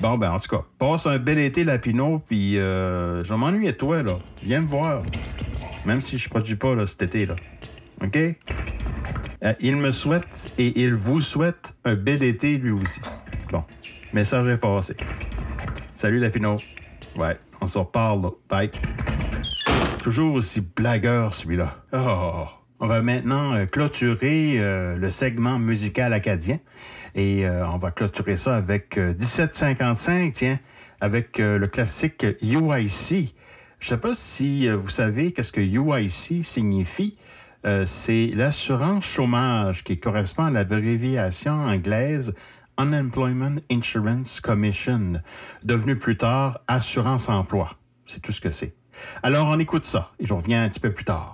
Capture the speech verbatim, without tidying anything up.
Bon, ben, en tout cas, passe un bel été, Lapino, puis euh, je m'ennuie de toi, là. Viens me voir. Même si je ne produis pas, là, cet été, là. OK? Euh, il me souhaite et il vous souhaite un bel été, lui aussi. Bon, message est passé. Salut, Lapino. Ouais, on s'en reparle, là. Bye. Toujours aussi blagueur, celui-là. Oh. On va maintenant euh, clôturer euh, le segment musical acadien. Et euh, on va clôturer ça avec euh, dix-sept cinquante-cinq, tiens, avec euh, le classique U I C. Je ne sais pas si euh, vous savez qu'est-ce que U I C signifie. Euh, c'est l'assurance chômage qui correspond à l'abréviation anglaise Unemployment Insurance Commission, devenu plus tard Assurance Emploi. C'est tout ce que c'est. Alors, on écoute ça et je reviens un petit peu plus tard.